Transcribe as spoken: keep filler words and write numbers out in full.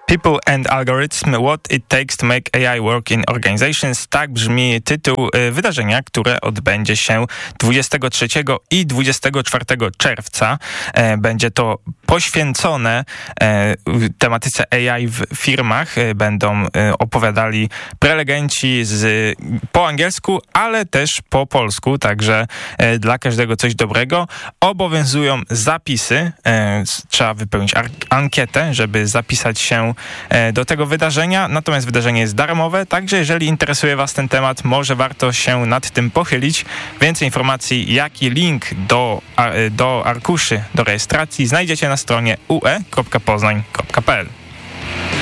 People and Algorithms – What it takes to make A I work in organizations. Tak brzmi tytuł wydarzenia, które odbędzie się dwudziestego trzeciego i dwudziestego czwartego czerwca. Będzie to poświęcone tematyce A I w firmach. Będą opowiadali prelegenci z, po angielsku, ale też po polsku, także dla każdego coś dobrego. Obowiązują zapisy. Trzeba wypełnić ankietę, żeby zapisać się do tego wydarzenia, natomiast wydarzenie jest darmowe, także jeżeli interesuje Was ten temat, może warto się nad tym pochylić. Więcej informacji, jak i link do, do arkuszy do rejestracji znajdziecie na stronie u e kropka poznań kropka p l.